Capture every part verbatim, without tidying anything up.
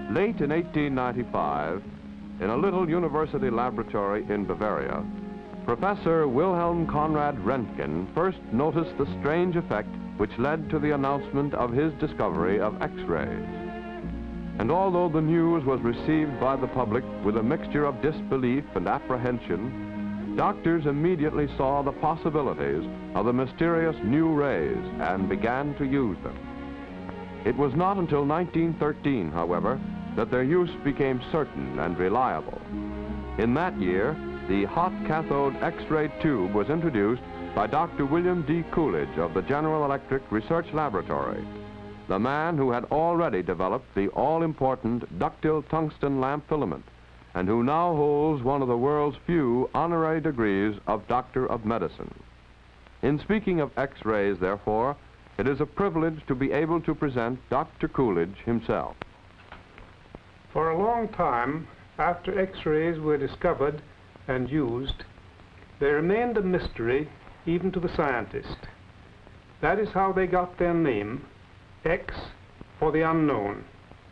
Late in eighteen ninety-five, in a little university laboratory in Bavaria, Professor Wilhelm Conrad Röntgen first noticed the strange effect which led to the announcement of his discovery of X-rays. And although the news was received by the public with a mixture of disbelief and apprehension, doctors immediately saw the possibilities of the mysterious new rays and began to use them. It was not until nineteen thirteen, however, that their use became certain and reliable. In that year, the hot cathode X-ray tube was introduced by Doctor William D. Coolidge of the General Electric Research Laboratory, the man who had already developed the all-important ductile tungsten lamp filament, and who now holds one of the world's few honorary degrees of Doctor of Medicine. In speaking of X-rays, therefore, it is a privilege to be able to present Doctor Coolidge himself. For a long time, after X-rays were discovered and used, they remained a mystery even to the scientist. That is how they got their name, X for the unknown.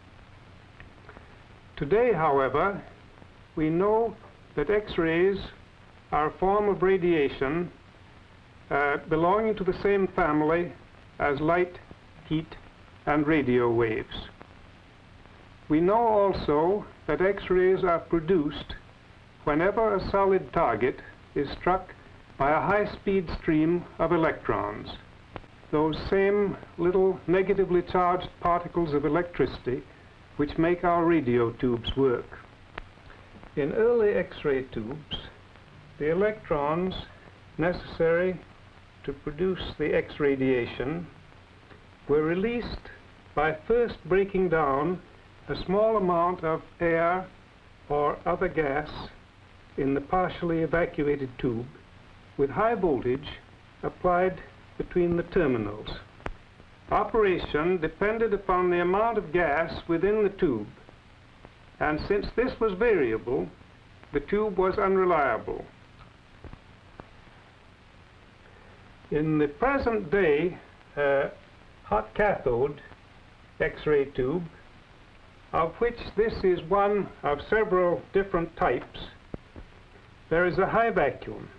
Today, however, we know that X-rays are a form of radiation uh, belonging to the same family as light, heat, and radio waves. We know also that X-rays are produced whenever a solid target is struck by a high-speed stream of electrons, those same little negatively charged particles of electricity which make our radio tubes work. In early X-ray tubes, the electrons necessary to produce the X radiation were released by first breaking down a small amount of air or other gas in the partially evacuated tube with high voltage applied between the terminals. Operation depended upon the amount of gas within the tube, and since this was variable, the tube was unreliable. In the present day uh, hot cathode X-ray tube, of which this is one of several different types, there is a high vacuum,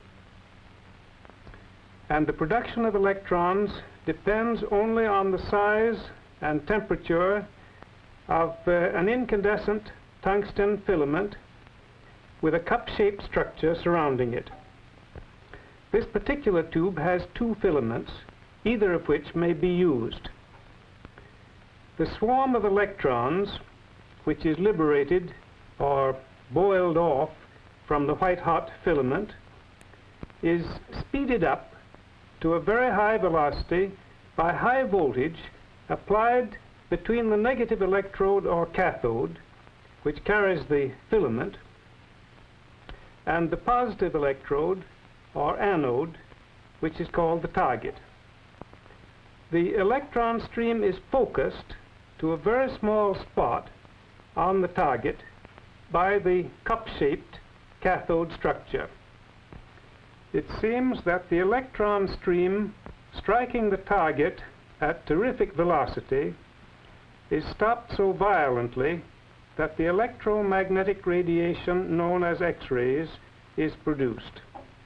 and the production of electrons depends only on the size and temperature of uh, an incandescent tungsten filament with a cup-shaped structure surrounding it. This particular tube has two filaments, either of which may be used. The swarm of electrons, which is liberated or boiled off from the white-hot filament, is speeded up to a very high velocity by high voltage applied between the negative electrode or cathode, which carries the filament, and the positive electrode or anode, which is called the target. The electron stream is focused to a very small spot on the target by the cup-shaped cathode structure. It seems that the electron stream striking the target at terrific velocity is stopped so violently that the electromagnetic radiation known as X-rays is produced.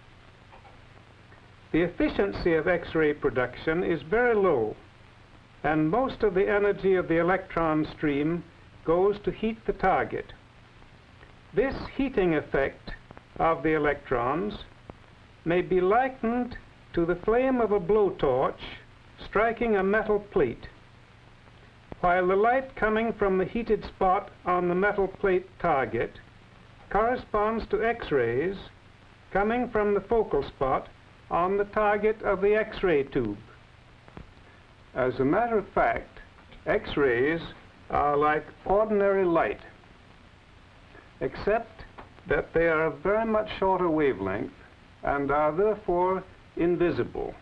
The efficiency of X-ray production is very low, and most of the energy of the electron stream goes to heat the target. This heating effect of the electrons may be likened to the flame of a blowtorch striking a metal plate, while the light coming from the heated spot on the metal plate target corresponds to X-rays coming from the focal spot on the target of the X-ray tube. As a matter of fact, X-rays are like ordinary light, except that they are a very much shorter wavelength and are therefore invisible.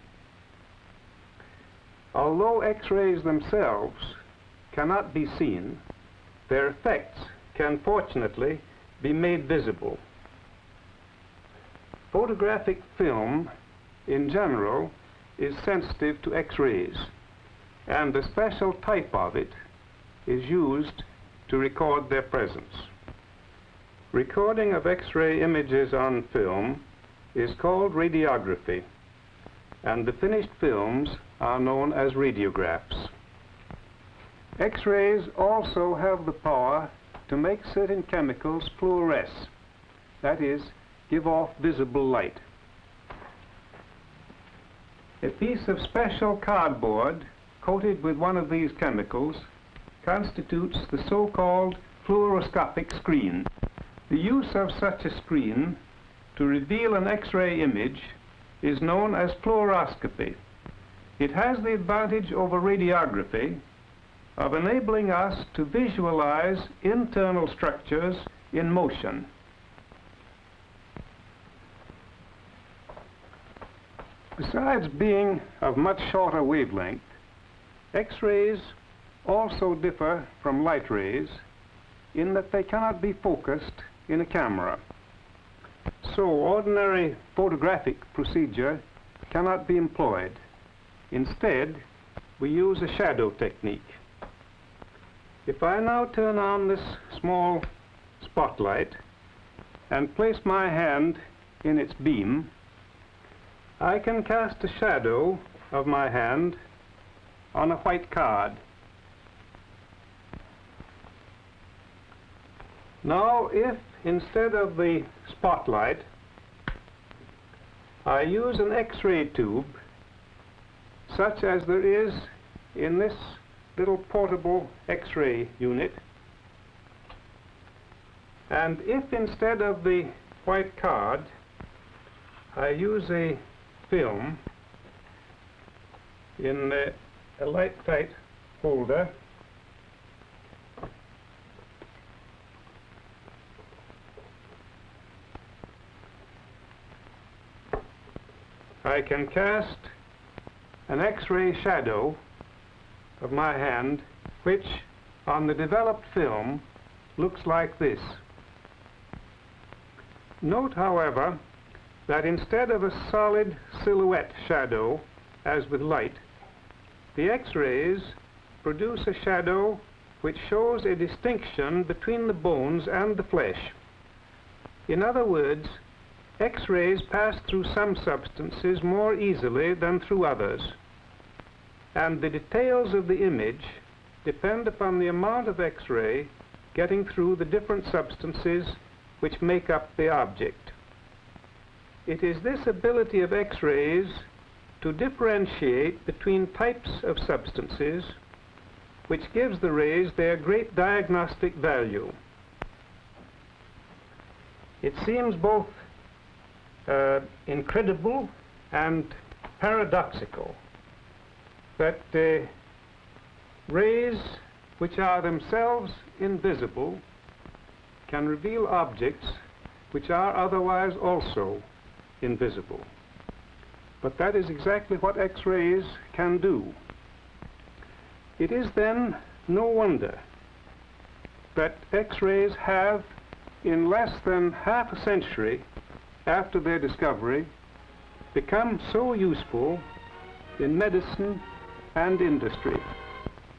Although X-rays themselves cannot be seen, their effects can fortunately be made visible. Photographic film in general is sensitive to X-rays, and a special type of it is used to record their presence. Recording of X-ray images on film is called radiography, and the finished films are known as radiographs. X-rays also have the power to make certain chemicals fluoresce, that is, give off visible light. A piece of special cardboard coated with one of these chemicals constitutes the so-called fluoroscopic screen. The use of such a screen to reveal an X-ray image is known as fluoroscopy. It has the advantage over radiography of enabling us to visualize internal structures in motion. Besides being of much shorter wavelength, X-rays also differ from light rays in that they cannot be focused in a camera. So ordinary photographic procedure cannot be employed. Instead, we use a shadow technique. If I now turn on this small spotlight and place my hand in its beam, I can cast a shadow of my hand on a white card. Now, if instead of the spotlight I use an X-ray tube such as there is in this little portable X-ray unit, and if instead of the white card I use a film in a, a light-tight holder, I can cast an X-ray shadow of my hand, which on the developed film looks like this. Note, however, that instead of a solid silhouette shadow, as with light, the X-rays produce a shadow which shows a distinction between the bones and the flesh. In other words, X-rays pass through some substances more easily than through others, and the details of the image depend upon the amount of X-ray getting through the different substances which make up the object. It is this ability of X-rays to differentiate between types of substances which gives the rays their great diagnostic value. It seems both uh, incredible and paradoxical that uh, rays which are themselves invisible can reveal objects which are otherwise also invisible. But that is exactly what X-rays can do. It is then no wonder that X-rays have, in less than half a century after their discovery, become so useful in medicine and industry.